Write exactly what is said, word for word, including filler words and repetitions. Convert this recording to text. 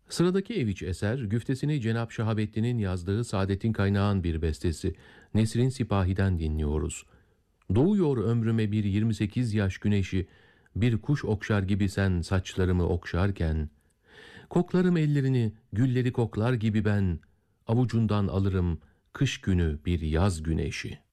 Sıradaki ev iç eser, güftesini Cenab Şahabettin'in yazdığı Saadettin Kaynağ'ın bir bestesi. Nesrin Sipahi'den dinliyoruz. Doğuyor ömrüme bir yirmi sekiz yaş güneşi, bir kuş okşar gibi sen saçlarımı okşarken, koklarım ellerini, gülleri koklar gibi ben, avucundan alırım kış günü bir yaz güneşi.